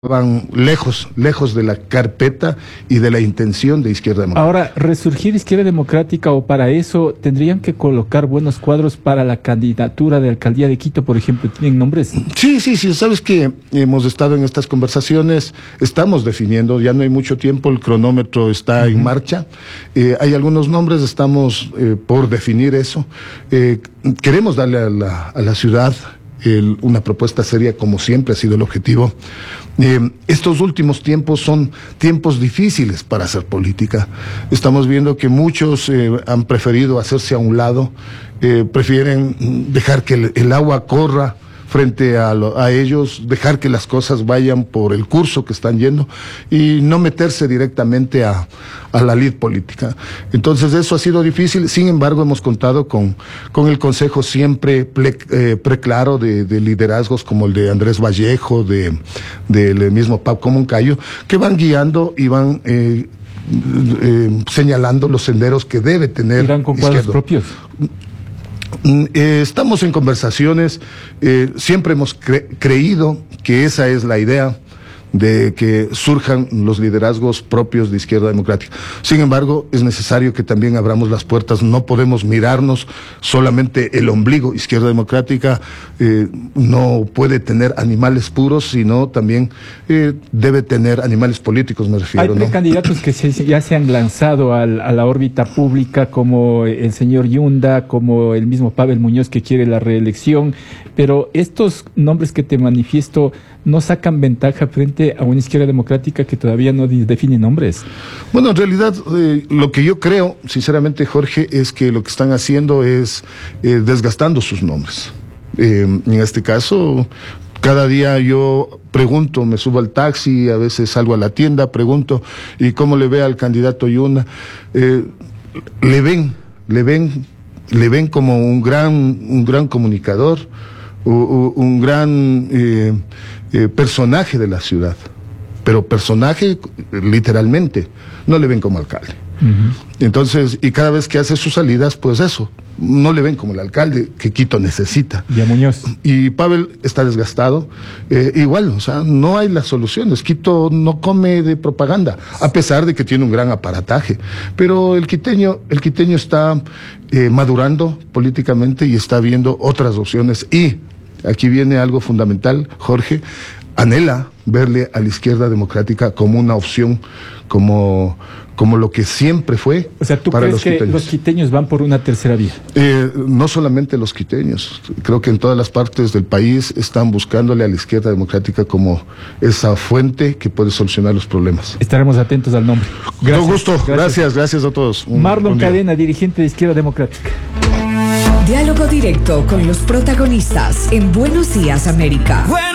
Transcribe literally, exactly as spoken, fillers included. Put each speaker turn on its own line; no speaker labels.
van lejos, lejos de la carpeta y de la intención de Izquierda Democrática.
Ahora, resurgir Izquierda Democrática, o para eso tendrían que colocar buenos cuadros para la candidatura de alcaldía de Quito, por ejemplo. ¿Tienen nombres?
Sí, sí, sí, sabes que hemos estado en estas conversaciones, estamos definiendo, ya no hay mucho tiempo, el cronómetro está uh-huh. en marcha, eh, hay algunos nombres, estamos eh, por definir eso, eh, queremos darle a la, a la ciudad El, una propuesta seria, como siempre ha sido el objetivo. Eh, estos últimos tiempos son tiempos difíciles para hacer política. Estamos viendo que muchos eh, han preferido hacerse a un lado, eh, prefieren dejar que el, el agua corra frente a, lo, a ellos, dejar que las cosas vayan por el curso que están yendo y no meterse directamente a, a la lid política. Entonces eso ha sido difícil, sin embargo hemos contado con, con el consejo siempre ple, eh, preclaro de, de liderazgos como el de Andrés Vallejo, de, del mismo Pablo Moncayo, que van guiando y van eh, eh, señalando los senderos que debe tener.
¿Irán con cuadros propios?
Eh, estamos en conversaciones, eh, siempre hemos cre creído que esa es la idea, de que surjan los liderazgos propios de Izquierda Democrática. Sin embargo, es necesario que también abramos las puertas, no podemos mirarnos solamente el ombligo. Izquierda Democrática eh, no puede tener animales puros, sino también eh, debe tener animales políticos, me refiero.
Hay precandidatos ¿no? que se, ya se han lanzado al, a la órbita pública, como el señor Yunda, como el mismo Pavel Muñoz, que quiere la reelección, pero estos nombres que te manifiesto no sacan ventaja frente a una Izquierda Democrática que todavía no define nombres.
Bueno, en realidad eh, lo que yo creo, sinceramente, Jorge, es que lo que están haciendo es eh, desgastando sus nombres. Eh, en este caso, cada día yo pregunto, me subo al taxi, a veces salgo a la tienda, pregunto, ¿y cómo le ve al candidato Yunda? Eh, le ven, le ven, le ven como un gran, un gran comunicador, un, un gran eh, eh, personaje de la ciudad, pero personaje literalmente, no le ven como alcalde. Uh-huh. Entonces, y cada vez que hace sus salidas, pues eso, no le ven como el alcalde que Quito necesita.
Y a Muñoz.
Y Pavel está desgastado, eh, igual, o sea, no hay las soluciones. Quito no come de propaganda, a pesar de que tiene un gran aparataje. Pero el quiteño, el quiteño está eh, madurando políticamente y está viendo otras opciones. Y aquí viene algo fundamental, Jorge, anhela verle a la Izquierda Democrática como una opción, como, como lo que siempre fue.
O sea, ¿tú
para
crees
los
que
quiteños.
los quiteños van por una tercera vía?
Eh, no solamente los quiteños, creo que en todas las partes del país están buscándole a la Izquierda Democrática como esa fuente que puede solucionar los problemas.
Estaremos atentos al nombre.
Gracias. Con gusto, gracias, gracias, gracias a todos.
Un, Marlon Cadena, dirigente de Izquierda Democrática.
Diálogo directo con los protagonistas en Buenos Días, América.